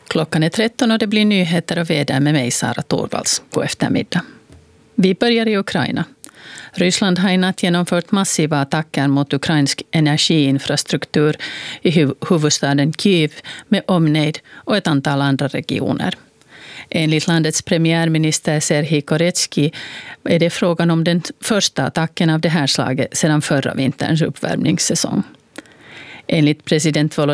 Klockan är 13 och det blir nyheter och väder med mig, Sara Torvalds, på eftermiddag. Vi börjar i Ukraina. Ryssland har i natt genomfört massiva attacker mot ukrainsk energiinfrastruktur i huvudstaden Kyiv med omnejd och ett antal andra regioner. Enligt landets premiärminister Serhij Koretsky är det frågan om den första attacken av det här slaget sedan förra vinterns uppvärmningssäsong. Enligt president